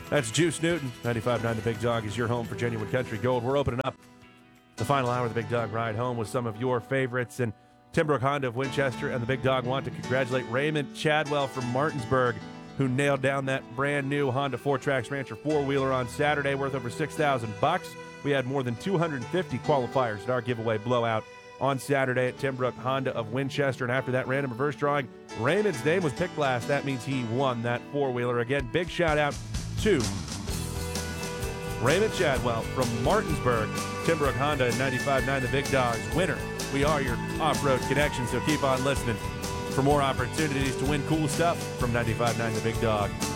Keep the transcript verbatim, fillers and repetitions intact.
That's Juice Newton. ninety-five point nine The Big Dog is your home for genuine country gold. We're opening up the final hour of the Big Dog Ride Home with some of your favorites. And Timbrook Honda of Winchester and the Big Dog want to congratulate Raymond Chadwell from Martinsburg, who nailed down that brand new Honda Four Tracks Rancher four-wheeler on Saturday, worth over six thousand bucks. We had more than two hundred fifty qualifiers at our giveaway blowout on Saturday at Timbrook Honda of Winchester. And after that random reverse drawing, Raymond's name was picked last. That means he won that four-wheeler. Again, big shout out to Raymond Chadwell from Martinsburg, Timbrook Honda and ninety-five point nine The Big Dog's winner. We are your off-road connection, so keep on listening for more opportunities to win cool stuff from ninety-five point nine The Big Dog.